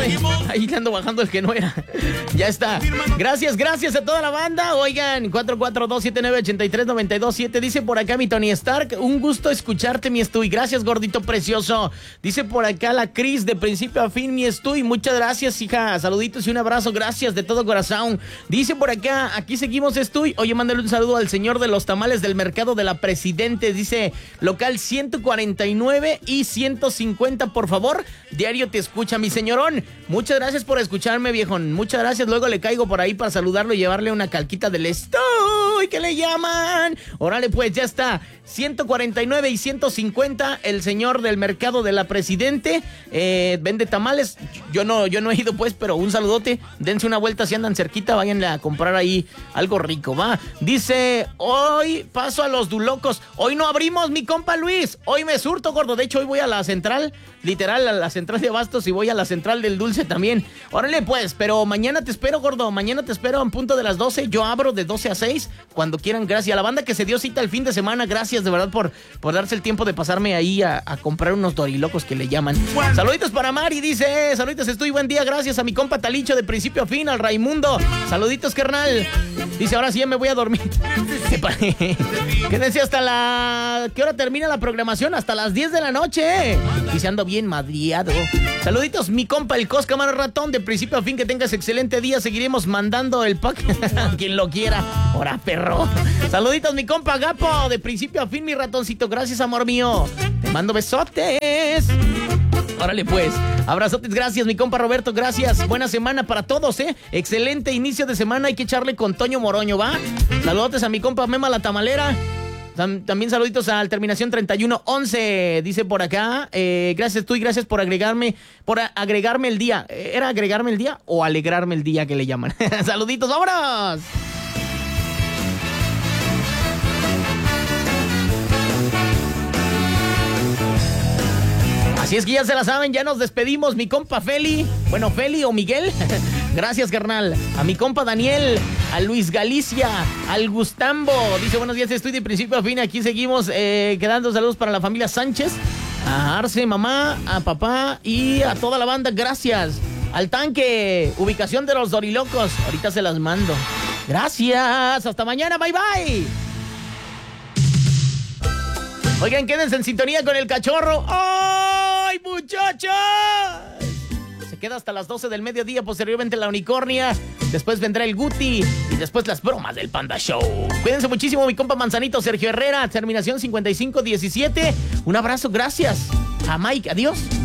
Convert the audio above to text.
Ahí ando bajando el que no era. Ya está. Gracias a toda la banda. Oigan, 442-7983-927. Dice por acá mi Tony Stark. Un gusto escucharte, mi Estuy. Gracias, gordito precioso. Dice por acá la Cris, de principio a fin, mi Estuy. Muchas gracias, hija. Saluditos y un abrazo. Gracias de todo corazón. Dice por acá, aquí seguimos, Estuy. Oye, mándale un saludo al señor de los tamales del mercado de la Presidente. Dice, local 149 y 150, por favor. Diario te escucha, mi señorón. Muchas gracias por escucharme, viejón. Muchas gracias. Luego le caigo por ahí para saludarlo y llevarle una calquita del Estuy, que le llaman. Órale, pues, ya está. 149 y 150, el señor del mercado de la Presidente. Vende tamales. Yo no he ido, pues, pero un saludote. Dense una vuelta si andan cerquita. Váyanle a comprar ahí algo rico, va. Dice, hoy paso a los Dulocos. Hoy no abrimos, mi compa Luis. Hoy me surto, gordo. De hecho, hoy voy a la central, literal, a la central de Abastos, y voy a la central del dulce también. Órale, pues, pero mañana te espero, gordo. Mañana te espero en punto de las 12. Yo abro de 12 a 6, cuando quieran. Gracias a la banda que se dio cita el fin de semana. Gracias, de verdad, por darse el tiempo de pasarme ahí a comprar unos dorilocos que le llaman. Saluditos para Mari, dice. Saluditos, estoy buen día. Gracias a mi compa Talicho, de principio a fin, al Raimundo. Saluditos, carnal. Dice, ahora sí ya me voy a dormir. Quédense hasta la... ¿Qué hora termina la programación? Hasta las 10 de la noche. Dice, ando bien madriado. Saluditos, mi compa el Cosca Mano Ratón, de principio a fin. Que tengas excelente día. Seguiremos mandando el pack quien lo quiera. Ahora, perro. Saluditos, mi compa Gapo, de principio a fin, mi ratoncito. Gracias, amor mío. Te mando besotes. Órale, pues. Abrazotes, gracias, mi compa Roberto, gracias. Buena semana para todos, Excelente inicio de semana. Hay que echarle con Toño Moroño, ¿va? Saludos a mi compa Mema la Tamalera. También saluditos al terminación 3111. Dice por acá, gracias tú y gracias por agregarme el día. ¿Era agregarme el día o alegrarme el día que le llaman? Saluditos, vámonos. Así es que ya se la saben, ya nos despedimos. Mi compa Feli, bueno, Feli o Miguel, gracias, carnal. A mi compa Daniel, a Luis Galicia, al Gustambo. Dice, buenos días, estoy de principio a fin. Aquí seguimos quedando saludos para la familia Sánchez, a Arce, mamá, a papá y a toda la banda. Gracias. Al Tanque, ubicación de los Dorilocos. Ahorita se las mando. Gracias, hasta mañana, bye bye. Oigan, quédense en sintonía con el cachorro. ¡Ay, muchachos! Se queda hasta las 12 del mediodía, posteriormente la Unicornia. Después vendrá el Guti y después las bromas del Panda Show. Cuídense muchísimo, mi compa Manzanito, Sergio Herrera, terminación 5517. Un abrazo, gracias. A Mike, adiós.